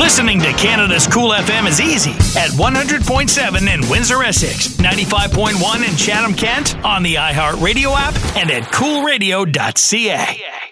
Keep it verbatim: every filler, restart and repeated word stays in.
Listening to Canada's Cool F M is easy at one hundred point seven in Windsor, Essex, ninety-five point one in Chatham, Kent, on the iHeartRadio app, and at cool radio dot c a.